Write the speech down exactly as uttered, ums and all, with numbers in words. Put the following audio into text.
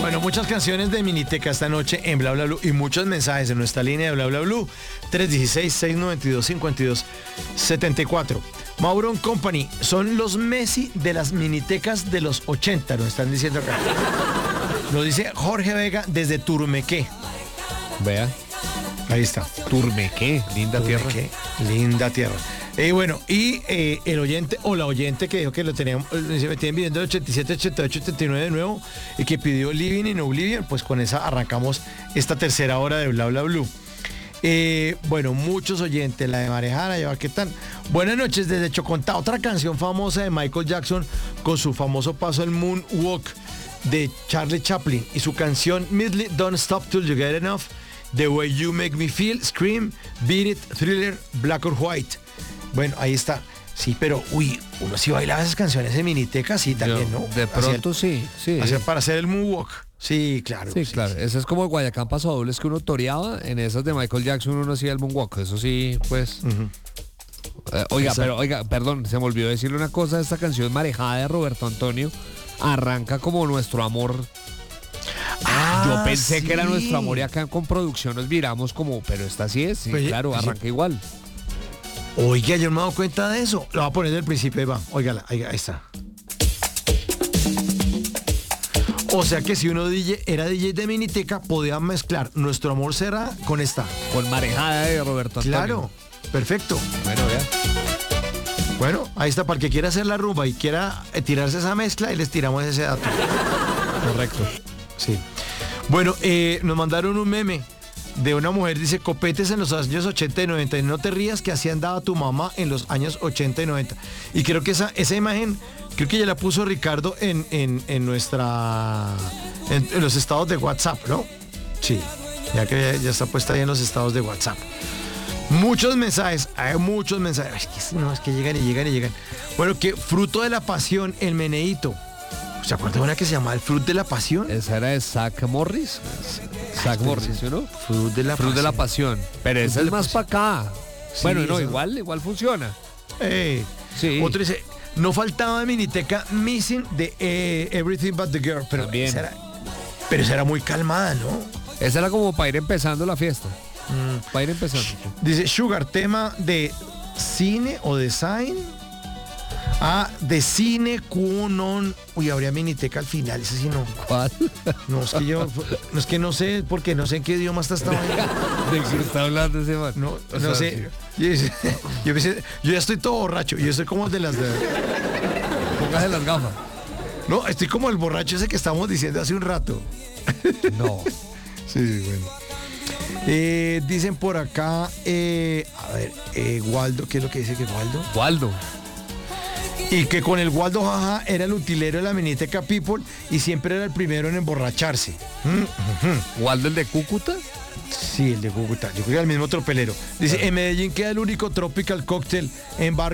Bueno, muchas canciones de Miniteca esta noche en Bla Bla Blue y muchos mensajes en nuestra línea de Bla Bla Blue tres uno seis, seis nueve dos, cinco dos siete cuatro. Mauro Company son los Messi de las Minitecas de los ochenta, nos están diciendo acá. Lo dice Jorge Vega desde Turmequé. Vea. Ahí está. Turmequé, linda Turmequé, tierra. Linda tierra. Eh, bueno, y eh, el oyente o la oyente que dijo que lo teníamos, se me tienen viendo el ochenta y siete, ochenta y ocho, ochenta y nueve de nuevo y que pidió Living in Oblivion, pues con esa arrancamos esta tercera hora de Bla Bla Blue. Eh, bueno, muchos oyentes, la de Marejana, ya ¿qué tal? Buenas noches desde Chocontá, otra canción famosa de Michael Jackson con su famoso paso al Moonwalk de Charlie Chaplin y su canción Midley, Don't Stop Till You Get Enough, The Way You Make Me Feel, Scream, Beat It, Thriller, Black or White. Bueno, ahí está. Sí, pero, uy, uno sí bailaba esas canciones en Miniteca, sí, también, Yo, ¿no? De pronto el, sí, sí. Hacia, para hacer el moonwalk. Sí, claro. Sí, sí claro. Sí. Ese es como Guayacán Pasodobles que uno toreaba. En esas de Michael Jackson uno hacía el moonwalk. Eso sí, pues... Uh-huh. eh, oiga, Exacto. pero, oiga, perdón, se me olvidó decirle una cosa. Esta canción Marejada de Roberto Antonio arranca como nuestro amor... Ah, yo pensé sí. que era nuestro amor y acá con producción nos viramos como, pero esta sí es, sí, pues, claro, arranca pues, igual. Oiga, yo no me he dado cuenta de eso. Lo voy a poner del principio, ahí va. Óigala, ahí está. O sea que si uno D J, era D J de Miniteca, podía mezclar Nuestro Amor Será con esta. Con Marejada de Roberto Antonio. Claro, perfecto. Bueno, ya. Bueno, ahí está, para el que quiera hacer la rumba y quiera tirarse esa mezcla, y les tiramos ese dato. Correcto. Sí. Bueno, eh, nos mandaron un meme de una mujer, dice, copetes en los años ochenta y noventa, y no te rías que así andaba tu mamá en los años ochenta y noventa. Y creo que esa, esa imagen, creo que ya la puso Ricardo en, en, en nuestra, en, en los estados de WhatsApp, ¿no? Sí, ya que ya, ya está puesta ahí en los estados de WhatsApp. Muchos mensajes, hay muchos mensajes. Ay, que, no, es que llegan y llegan y llegan. Bueno, que fruto de la pasión, el meneíto. ¿Se acuerdan de una que se llamaba El Fruit de la Pasión? Esa era de Zach Morris. Zach Morris, ¿sí, no? Fruit de la Fruit Pasión. de la Pasión. Pero esa es más para acá. Sí, bueno, no, eso... igual, igual funciona. Eh, sí. Otro dice, no faltaba de Miniteca Missing de eh, Everything But the Girl. Pero esa, era, pero esa era muy calmada, ¿no? Esa era como para ir empezando la fiesta. Mm. Para ir empezando. Dice, Sugar, tema de cine o design. Ah, de cine Cunon. Uy, habría Miniteca al final, ese sí no. ¿Cuál? No, es que yo, no es que no sé, porque no sé en qué idioma está esta vaina. ¿De qué está hablando ese man? No, no sea, sé. Yo, yo, yo, yo ya estoy todo borracho. Yo estoy como de las de. Póngase las gafas. No, estoy como el borracho ese que estábamos diciendo hace un rato. No. Sí, bueno. Eh, dicen por acá, eh, a ver, eh, Waldo, ¿qué es lo que dice que Waldo? Waldo. Y que con el Waldo Jaja era el utilero de la Miniteca People y siempre era el primero en emborracharse. ¿Mm? ¿Waldo el de Cúcuta? Sí, el de Cúcuta. Yo creo que era el mismo tropelero. Dice, claro. En Medellín queda el único tropical cocktail en bar